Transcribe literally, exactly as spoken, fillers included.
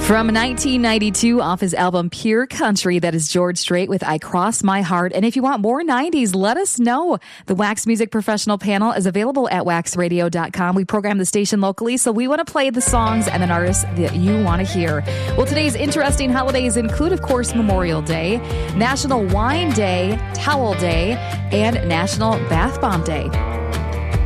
From nineteen ninety-two, off his album Pure Country, that is George Strait with I Cross My Heart. And if you want more nineties, let us know. The Wax Music Professional Panel is available at wax radio dot com. We program the station locally, so we want to play the songs and an artist that you want to hear. Well, today's interesting holidays include, of course, Memorial Day, National Wine Day, Towel Day, and National Bath Bomb Day.